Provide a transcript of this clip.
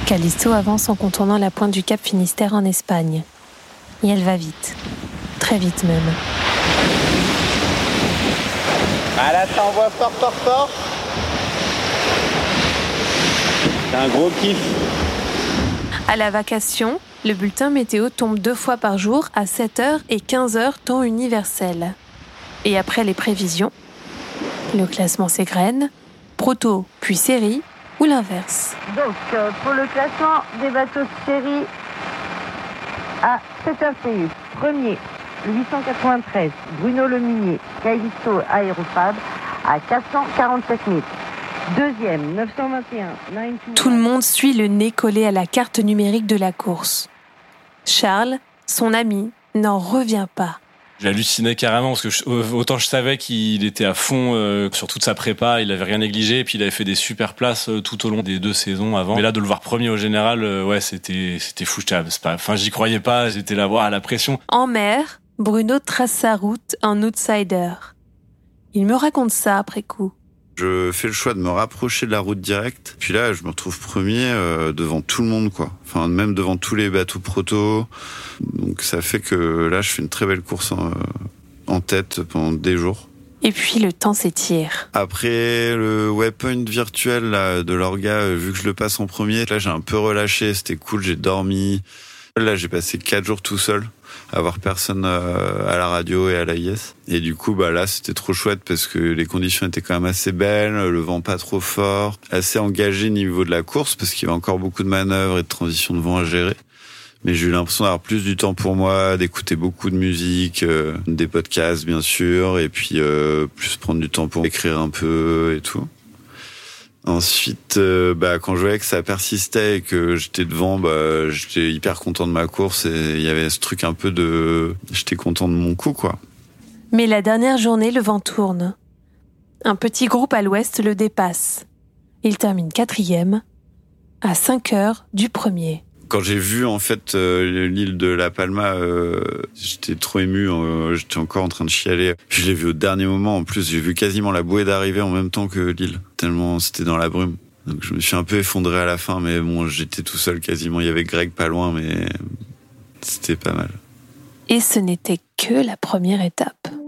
Callisto avance en contournant la pointe du Cap Finistère en Espagne. Et elle va vite. Très vite même. Ah là, ça envoie fort. C'est un gros kiff. À la vacation, le bulletin météo tombe 2 fois par jour à 7h et 15h temps universel. Et après les prévisions, le classement s'égrène, proto puis série ou l'inverse. Donc, pour le classement des bateaux de série à 7HTU, premier, le 893, Bruno Le Minier, Callisto Aérofab, à 447 000. Deuxième, 921, 92. Tout le monde suit le nez collé à la carte numérique de la course. Charles, son ami, n'en revient pas. J'hallucinais carrément parce que autant je savais qu'il était à fond sur toute sa prépa, il avait rien négligé et puis il avait fait des super places tout au long des 2 saisons avant. Mais là de le voir premier au général, ouais c'était fou. J'y croyais pas, j'étais là à la pression. En mer, Bruno trace sa route en outsider. Il me raconte ça après coup. Je fais le choix de me rapprocher de la route directe. Puis là, je me retrouve premier devant tout le monde, quoi. Enfin, même devant tous les bateaux proto. Donc ça fait que là, je fais une très belle course en tête pendant des jours. Et puis le temps s'étire. Après le waypoint virtuel là, de l'orga, vu que je le passe en premier, là j'ai un peu relâché, c'était cool, j'ai dormi. Là j'ai passé 4 jours tout seul, à voir personne à la radio et à l'AIS. Et du coup là c'était trop chouette parce que les conditions étaient quand même assez belles, le vent pas trop fort, assez engagé au niveau de la course parce qu'il y avait encore beaucoup de manœuvres et de transitions de vent à gérer. Mais j'ai eu l'impression d'avoir plus du temps pour moi, d'écouter beaucoup de musique, des podcasts bien sûr, et puis plus prendre du temps pour écrire un peu et tout. Ensuite, quand je voyais que ça persistait et que j'étais devant, j'étais hyper content de ma course et il y avait ce truc un peu de... J'étais content de mon coup, quoi. Mais la dernière journée, le vent tourne. Un petit groupe à l'ouest le dépasse. Il termine 4e, à 5 heures du premier. Quand j'ai vu en fait l'île de La Palma, j'étais trop ému, j'étais encore en train de chialer. Je l'ai vu au dernier moment, en plus j'ai vu quasiment la bouée d'arriver en même temps que l'île, tellement c'était dans la brume. Donc je me suis un peu effondré à la fin, mais bon, j'étais tout seul quasiment. Il y avait Greg pas loin, mais c'était pas mal. Et ce n'était que la première étape.